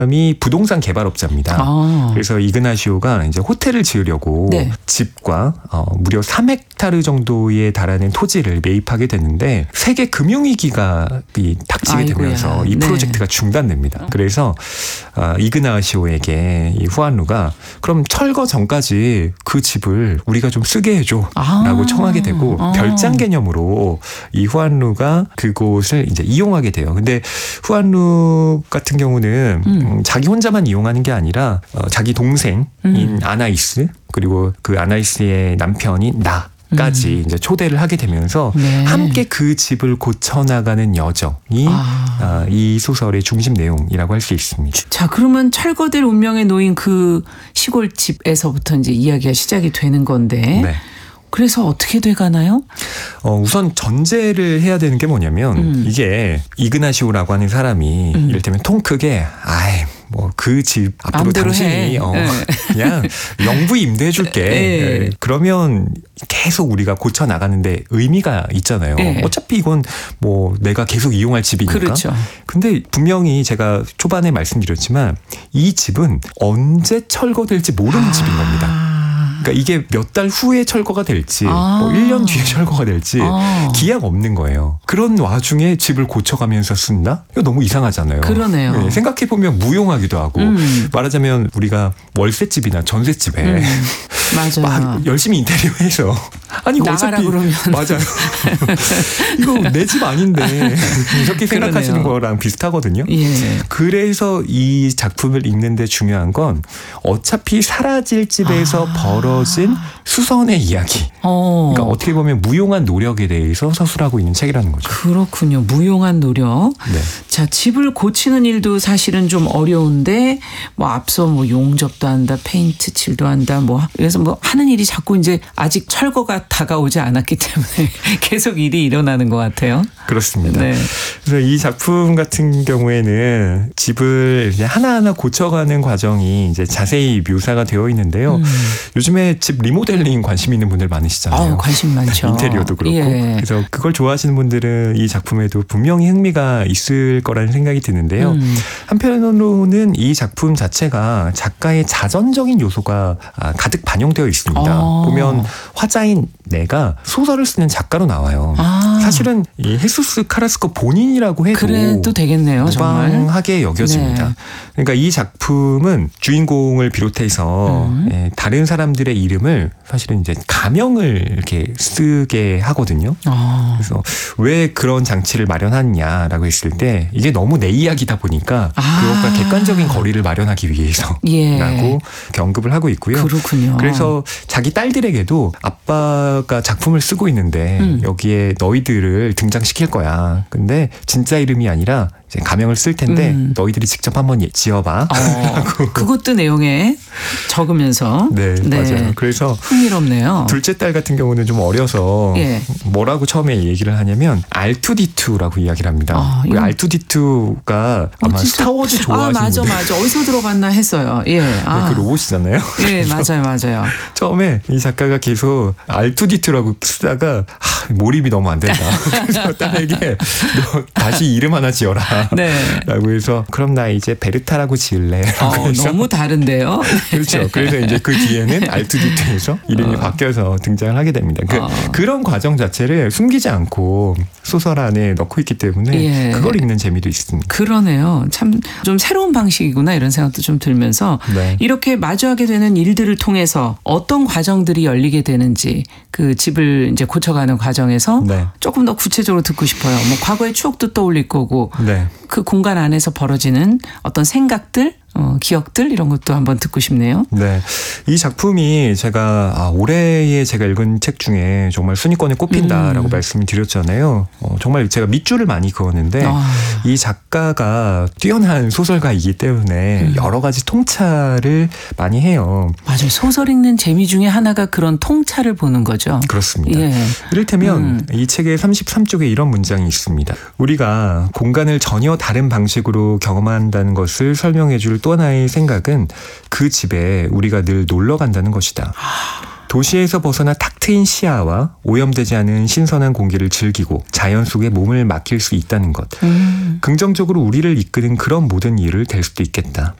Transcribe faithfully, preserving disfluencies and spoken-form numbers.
사람이 부동산 개발업자입니다. 아. 그래서 이그나시오가 이제 호텔을 지으려고 네. 집과 어, 무려 삼 헥타르 정도에 달하는 토지를 매입하게 됐는데 세계 금융위기가 닥치게 아이고야. 되면서 이 프로젝트가 네. 중단됩니다. 그래서 어, 이그나시오에게 이 후안루가 그럼 철거 전까지 그 집을 우리가 좀 쓰게 해줘 아. 라고 청하게 되고 아. 별장 개념으로 이 후안루가 그곳을 이제 이용하게 돼요. 근데 후안루 같은 경우는 음. 음, 자기 혼자만 이용하는 게 아니라 어, 자기 동생인 음. 아나이스 그리고 그 아나이스의 남편인 나 까지 음. 이제 초대를 하게 되면서 네. 함께 그 집을 고쳐나가는 여정이 아. 아, 이 소설의 중심 내용이라고 할 수 있습니다. 자, 그러면 철거될 운명에 놓인 그 시골집에서부터 이제 이야기가 시작이 되는 건데. 네. 그래서 어떻게 돼가나요? 어, 우선 전제를 해야 되는 게 뭐냐면 음. 이게 이그나시오라고 하는 사람이 음. 이를테면 통 크게 아이 뭐 그 집 앞으로 당신이 어, 네. 그냥 영부 임대해 줄게. 네. 그러면 계속 우리가 고쳐 나가는데 의미가 있잖아요. 네. 어차피 이건 뭐 내가 계속 이용할 집이니까. 그렇죠. 근데 분명히 제가 초반에 말씀드렸지만 이 집은 언제 철거될지 모르는 아. 집인 겁니다. 그러니까 이게 몇 달 후에 철거가 될지 아. 뭐 일 년 뒤에 철거가 될지 아. 기약 없는 거예요. 그런 와중에 집을 고쳐가면서 쓴다? 이거 너무 이상하잖아요. 그러네요. 네, 생각해보면 무용하기도 하고 음. 말하자면 우리가 월세집이나 전세집에 음. 맞아요. 막 열심히 인테리어해서 아니 나가라 어차피 그러면 맞아요. 이거 내 집 아닌데 이렇게 생각하시는 거랑 비슷하거든요. 예. 그래서 이 작품을 읽는데 중요한 건 어차피 사라질 집에서 아. 벌어진 수선의 이야기. 어. 그러니까 어떻게 보면 무용한 노력에 대해서 서술하고 있는 책이라는 거죠. 그렇군요. 무용한 노력. 네. 자, 집을 고치는 일도 사실은 좀 어려운데 뭐 앞서 뭐 용접도 한다, 페인트 칠도 한다, 뭐 그래서 뭐 하는 일이 자꾸 이제 아직 철거가 다가오지 않았기 때문에 계속 일이 일어나는 것 같아요. 그렇습니다. 네. 그래서 이 작품 같은 경우에는 집을 이제 하나하나 고쳐가는 과정이 이제 자세히 묘사가 되어 있는데요. 음. 요즘에 집 리모델링 관심 있는 분들 많으시잖아요. 아, 관심 많죠. 인테리어도 그렇고. 예. 그래서 그걸 좋아하시는 분들은 이 작품에도 분명히 흥미가 있을 거라는 생각이 드는데요. 음. 한편으로는 이 작품 자체가 작가의 자전적인 요소가 가득 반영되어 있습니다. 아. 보면 화자인 내가 소설을 쓰는 작가로 나와요. 아. 사실은 이 헤수스 카라스코 본인이라고 해도 그래도 되겠네요. 무방하게 여겨집니다. 네. 그러니까 이 작품은 주인공을 비롯해서 음. 예, 다른 사람들의 이름을 사실은 이제 가명을 이렇게 쓰게 하거든요. 아. 그래서 왜 그런 장치를 마련하느냐라고 했을 때 이게 너무 내 이야기다 보니까 아. 그것과 객관적인 거리를 마련하기 위해서라고 예. 언급을 하고 있고요. 그렇군요. 그래서 자기 딸들에게도 아빠가 작품을 쓰고 있는데 음. 여기에 너희들을 등장시킬 거야. 근데 진짜 이름이 아니라 이제 가명을 쓸 텐데 음. 너희들이 직접 한번 지어봐. 어, 그것도 내용에 적으면서. 네, 네, 맞아요. 그래서 흥미롭네요. 둘째 딸 같은 경우는 좀 어려서 예. 뭐라고 처음에 얘기를 하냐면 알투디투라고 이야기를 합니다. 아, 그 알투디투가 아마 어, 스타워즈 좋아하시는 아, 맞아, 분들. 맞아. 어디서 들어봤나 했어요. 예. 아. 그 로봇이잖아요. 예, 맞아요, 맞아요. 처음에 이 작가가 계속 알투디투라고 쓰다가 하, 몰입이 너무 안 된다. 그래서 딸에게 너 다시 이름 하나 지어라. 네. 라고 해서 그럼 나 이제 베르타라고 지을래. 어, 너무 다른데요. 그렇죠. 그래서 이제 그 뒤에는 알투디투에서 이름이 어. 바뀌어서 등장을 하게 됩니다. 그, 어. 그런 과정 자체를 숨기지 않고 소설 안에 넣고 있기 때문에 예. 그걸 읽는 재미도 있습니다. 그러네요. 참 좀 새로운 방식이구나 이런 생각도 좀 들면서 네. 이렇게 마주하게 되는 일들을 통해서 어떤 과정들이 열리게 되는지 그 집을 이제 고쳐가는 과정에서 네. 조금 더 구체적으로 듣고 싶어요. 뭐 과거의 추억도 떠올릴 거고 네. 그 공간 안에서 벌어지는 어떤 생각들 어, 기억들 이런 것도 한번 듣고 싶네요. 네, 이 작품이 제가 아, 올해에 제가 읽은 책 중에 정말 순위권에 꼽힌다라고 음. 말씀을 드렸잖아요. 어, 정말 제가 밑줄을 많이 그었는데 아. 이 작가가 뛰어난 소설가이기 때문에 음. 여러 가지 통찰을 많이 해요. 맞아요. 소설 읽는 재미 중에 하나가 그런 통찰을 보는 거죠. 그렇습니다. 예. 이를테면 음. 이 책의 삼십삼 쪽에 이런 문장이 있습니다. 우리가 공간을 전혀 다른 방식으로 경험한다는 것을 설명해 줄 또 하나의 생각은 그 집에 우리가 늘 놀러 간다는 것이다. 도시에서 벗어나 탁 트인 시야와 오염되지 않은 신선한 공기를 즐기고 자연 속에 몸을 맡길 수 있다는 것. 음. 긍정적으로 우리를 이끄는 그런 모든 일을 될 수도 있겠다.